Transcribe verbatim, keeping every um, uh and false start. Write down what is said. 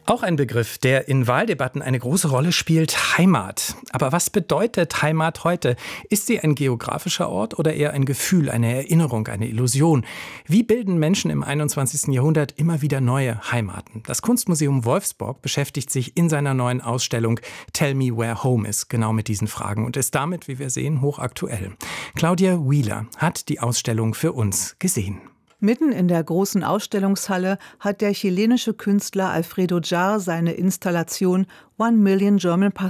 Auch ein Begriff, der in Wahldebatten eine große Rolle spielt, Heimat. Aber was bedeutet Heimat heute? Ist sie ein geografischer Ort oder eher ein Gefühl, eine Erinnerung, eine Illusion? Wie bilden Menschen im einundzwanzigsten Jahrhundert immer wieder neue Heimaten? Das Kunstmuseum Wolfsburg beschäftigt sich in seiner neuen Ausstellung Tell Me Where Home Is genau mit diesen Fragen und ist damit, wie wir sehen, hochaktuell. Claudia Wheeler hat die Ausstellung für uns gesehen. Mitten in der großen Ausstellungshalle hat der chilenische Künstler Alfredo Jar seine Installation One Million German